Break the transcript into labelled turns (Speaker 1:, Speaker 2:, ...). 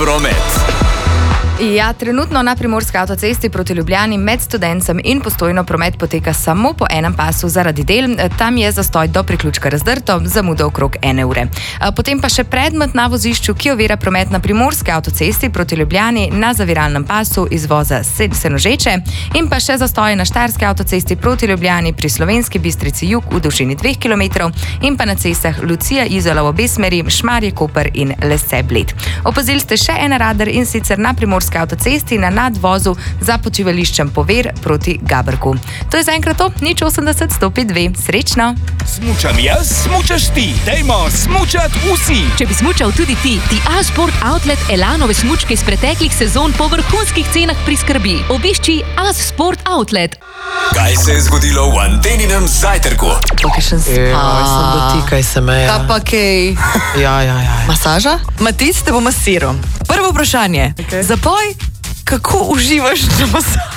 Speaker 1: promet.
Speaker 2: Ja, trenutno na Primorski avtocesti proti Ljubljani med Studencem in Postojno promet poteka samo po enem pasu zaradi del. Tam je zastoj do priključka Razdrto, zamuda okrog 1 ure. Potem pa še predmet na vozišču, ki ovira promet na Primorski avtocesti proti Ljubljani na zaviralnem pasu izvoza Senožeče in pa še zastoj na Štajerski avtocesti proti Ljubljani pri Slovenski Bistrici jug v dolžini 2 km in pa na cestah Lucija, Izola v obe smeri, Šmarje, Koper in Lese, Bled. Opazili ste še en radar in sicer na Primorski avtocesti na nadvozu za počivališčem Pover proti Gabrku. To je zaenkrat to, 080 105 2. Srečno!
Speaker 1: Smučam jaz, smučaš ti. Dajmo smučat vsi.
Speaker 3: Če bi smučal tudi ti, A-Sport Outlet Elanove smučke iz preteklih sezon po vrhunskih cenah priskrbi. Obišči A-Sport Outlet.
Speaker 1: Kaj se je zgodilo v Anteninem zajtrku?
Speaker 4: Dotikaj se meja.
Speaker 5: Kaj pa kaj?
Speaker 4: Ja.
Speaker 5: Masaža? Matic te bo masiral. Prvo vprašanje.
Speaker 4: Okay.
Speaker 5: Zapoj, kako uživaš na masaži?